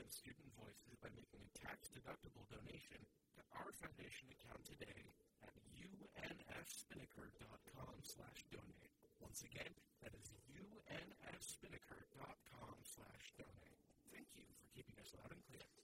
of student voices by making a tax-deductible donation to our foundation account today at unfspinnaker.com/donate. Once again, that is